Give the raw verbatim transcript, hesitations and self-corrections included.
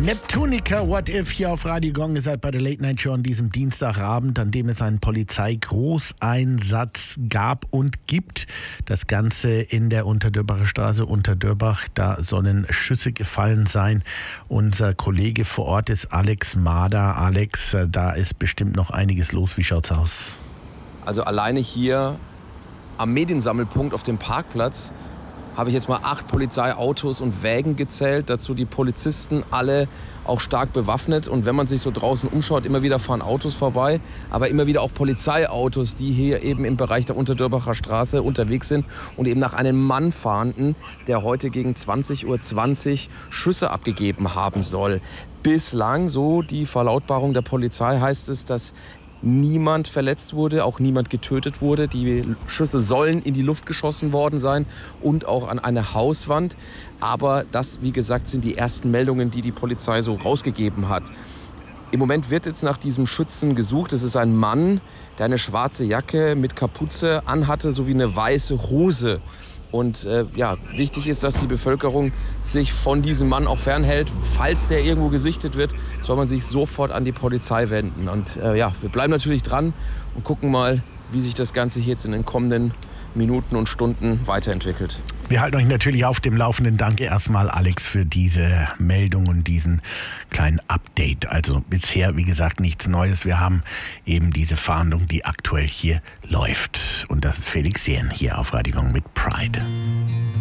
Neptunica, What If hier auf Radio Gong. Ihr seid bei der Late Night Show an diesem Dienstagabend, an dem es einen Polizeigroßeinsatz gab und gibt. Das Ganze in der Unterdörbacher Straße, Unterdörbach. Da sollen Schüsse gefallen sein. Unser Kollege vor Ort ist Alex Mader. Alex, da ist bestimmt noch einiges los. Wie schaut's aus? Also alleine hier am Mediensammelpunkt auf dem Parkplatz habe ich jetzt mal acht Polizeiautos und Wägen gezählt. Dazu die Polizisten, alle auch stark bewaffnet. Und wenn man sich so draußen umschaut, immer wieder fahren Autos vorbei. Aber immer wieder auch Polizeiautos, die hier eben im Bereich der Unterdörbacher Straße unterwegs sind und eben nach einem Mann fahnden, der heute gegen zwanzig Uhr zwanzig Schüsse abgegeben haben soll. Bislang, so die Verlautbarung der Polizei, heißt es, dass niemand verletzt wurde, auch niemand getötet wurde. Die Schüsse sollen in die Luft geschossen worden sein und auch an eine Hauswand. Aber das, wie gesagt, sind die ersten Meldungen, die die Polizei so rausgegeben hat. Im Moment wird jetzt nach diesem Schützen gesucht. Es ist ein Mann, der eine schwarze Jacke mit Kapuze anhatte, sowie eine weiße Hose. Und äh, ja, wichtig ist, dass die Bevölkerung sich von diesem Mann auch fernhält. Falls der irgendwo gesichtet wird, soll man sich sofort an die Polizei wenden. Und äh, ja, wir bleiben natürlich dran und gucken mal, wie sich das Ganze hier jetzt in den kommenden Minuten und Stunden weiterentwickelt. Wir halten euch natürlich auf dem Laufenden. Danke erstmal, Alex, für diese Meldung und diesen kleinen Update. Also bisher, wie gesagt, nichts Neues. Wir haben eben diese Fahndung, die aktuell hier läuft. Und das ist Felix Jähn hier auf Radio Gong mit Pride.